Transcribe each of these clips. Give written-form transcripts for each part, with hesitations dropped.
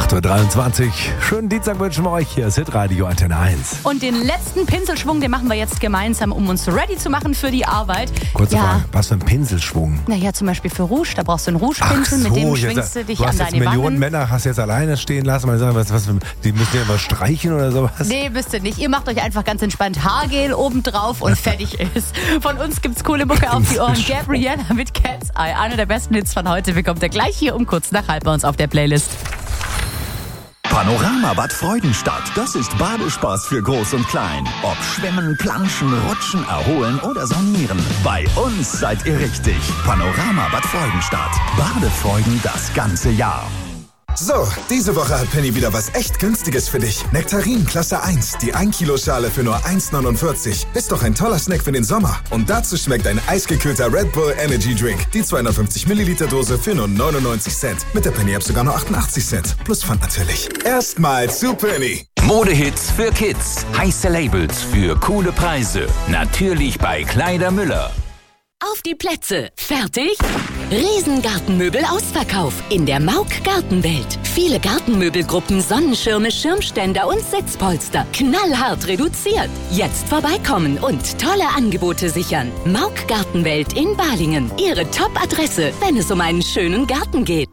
8.23 Uhr. Schönen Dienstag wünschen wir euch. Hier ist Hitradio Antenne 1. Und den letzten Pinselschwung, den machen wir jetzt gemeinsam, um uns ready zu machen für die Arbeit. Kurze Frage, was für ein Pinselschwung? Naja, zum Beispiel für Rouge, da brauchst du einen Rougepinsel, mit dem schwingst du dich an deine Wangen. Millionen Männer hast jetzt alleine stehen lassen. Mal sagen, die müssen ja immer streichen oder sowas? Nee, müsst ihr nicht. Ihr macht euch einfach ganz entspannt Haargel oben drauf und fertig ist. Von uns gibt's coole Mucke auf die Ohren. Gabriella mit Cat's Eye. Einer der besten Hits von heute bekommt ihr gleich hier um kurz nach halb bei uns auf der Playlist. Panorama Bad Freudenstadt. Das ist Badespaß für Groß und Klein. Ob Schwimmen, Planschen, Rutschen, Erholen oder Saunieren. Bei uns seid ihr richtig. Panorama Bad Freudenstadt. Badefreuden das ganze Jahr. So, diese Woche hat Penny wieder was echt Günstiges für dich. Nektarin Klasse 1, die 1 Kilo Schale für nur 1,49. Ist doch ein toller Snack für den Sommer. Und dazu schmeckt ein eisgekühlter Red Bull Energy Drink. Die 250 Milliliter Dose für nur 99 Cent. Mit der Penny App sogar nur 88 Cent. Plus Pfand natürlich. Erstmal zu Penny. Modehits für Kids. Heiße Labels für coole Preise. Natürlich bei Kleider Müller. Auf die Plätze. Fertig? Riesengartenmöbel Ausverkauf in der Mauk Gartenwelt. Viele Gartenmöbelgruppen, Sonnenschirme, Schirmständer und Sitzpolster. Knallhart reduziert. Jetzt vorbeikommen und tolle Angebote sichern. Mauk Gartenwelt in Balingen. Ihre Top-Adresse, wenn es um einen schönen Garten geht.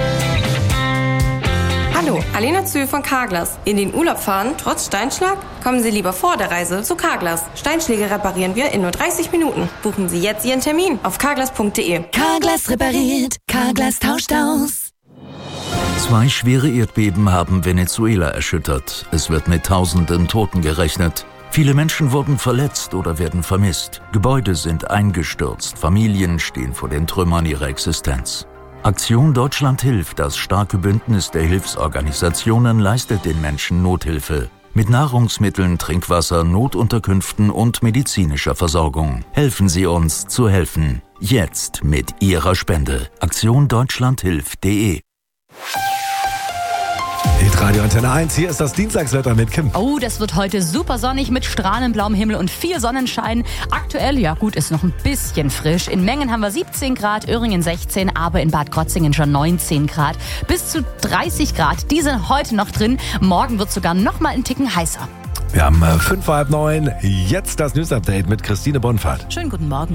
Hallo, Alena Zühl von Carglass. In den Urlaub fahren, trotz Steinschlag? Kommen Sie lieber vor der Reise zu Carglass. Steinschläge reparieren wir in nur 30 Minuten. Buchen Sie jetzt Ihren Termin auf carglass.de. Carglass repariert, Carglass tauscht aus. 2 schwere Erdbeben haben Venezuela erschüttert. Es wird mit Tausenden Toten gerechnet. Viele Menschen wurden verletzt oder werden vermisst. Gebäude sind eingestürzt. Familien stehen vor den Trümmern ihrer Existenz. Aktion Deutschland hilft, das starke Bündnis der Hilfsorganisationen, leistet den Menschen Nothilfe. Mit Nahrungsmitteln, Trinkwasser, Notunterkünften und medizinischer Versorgung. Helfen Sie uns zu helfen. Jetzt mit Ihrer Spende. aktiondeutschlandhilft.de. Hitradio Antenne 1, hier ist das Dienstagswetter mit Kim. Oh, das wird heute super sonnig mit strahlend blauem Himmel und viel Sonnenschein. Aktuell, ja gut, ist noch ein bisschen frisch. In Mengen haben wir 17 Grad, Öhringen 16, aber in Bad Krotzingen schon 19 Grad. Bis zu 30 Grad, die sind heute noch drin. Morgen wird sogar noch mal ein Ticken heißer. Wir haben 8:55. Jetzt das News-Update mit Christine Bonfahrt. Schönen guten Morgen.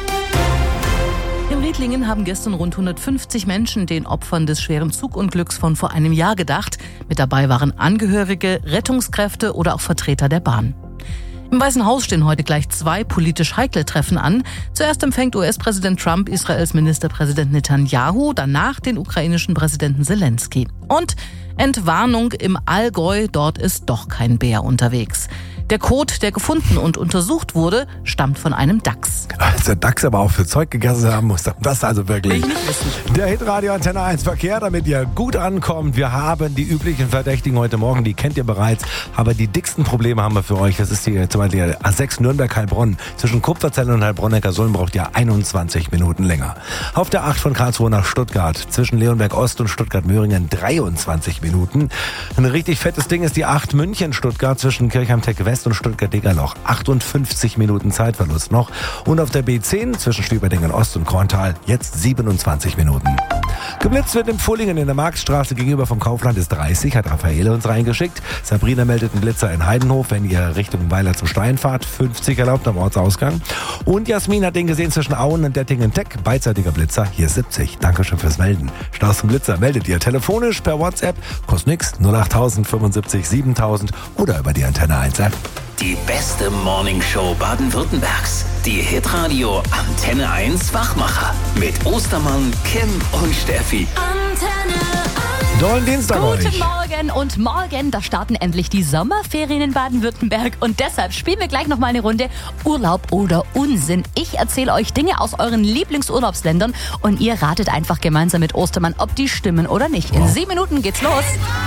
In Riedlingen haben gestern rund 150 Menschen den Opfern des schweren Zugunglücks von vor einem Jahr gedacht. Mit dabei waren Angehörige, Rettungskräfte oder auch Vertreter der Bahn. Im Weißen Haus stehen heute gleich 2 politisch heikle Treffen an. Zuerst empfängt US-Präsident Trump Israels Ministerpräsident Netanyahu, danach den ukrainischen Präsidenten Zelensky. Und Entwarnung im Allgäu, dort ist doch kein Bär unterwegs. Der Kot, der gefunden und untersucht wurde, stammt von einem Dachs. Als der Dachs aber auch für Zeug gegessen haben muss, das also wirklich. Will ich nicht wissen. Der Hitradio Antenne 1 Verkehr, damit ihr gut ankommt. Wir haben die üblichen Verdächtigen heute Morgen, die kennt ihr bereits. Aber die dicksten Probleme haben wir für euch. Das ist die, zum Beispiel A6 Nürnberg-Heilbronn. Zwischen Kupferzell und Heilbronn-Neckarsulm braucht ihr 21 Minuten länger. Auf der 8 von Karlsruhe nach Stuttgart. Zwischen Leonberg-Ost und Stuttgart-Möhringen 23 Minuten. Ein richtig fettes Ding ist die 8 München-Stuttgart zwischen Kirchheim-Tech-West und Stuttgart-Degerloch. 58 Minuten Zeitverlust noch. Und auf der B10 zwischen Schwieberdingen Ost und Korntal jetzt 27 Minuten. Geblitzt wird in Pfullingen in der Marktstraße gegenüber vom Kaufland ist 30, hat Raffaele uns reingeschickt. Sabrina meldet einen Blitzer in Heidenhof, wenn ihr Richtung Weiler zum Stein fahrt. 50 erlaubt am Ortsausgang. Und Jasmin hat den gesehen zwischen Auen und Dettingen-Tech. Beidseitiger Blitzer, hier 70. Dankeschön fürs Melden. Staus zum Blitzer meldet ihr telefonisch per WhatsApp. Kostet nix, 08000 75 7000 oder über die Antenne 1 App. Die beste Morningshow Baden-Württembergs. Die Hitradio Antenne 1 Wachmacher. Mit Ostermann, Kim und Steffi. Dollen Dienstag euch. Guten Morgen und morgen, da starten endlich die Sommerferien in Baden-Württemberg und deshalb spielen wir gleich noch mal eine Runde Urlaub oder Unsinn. Ich erzähle euch Dinge aus euren Lieblingsurlaubsländern und ihr ratet einfach gemeinsam mit Ostermann, ob die stimmen oder nicht. In 7 Minuten geht's los.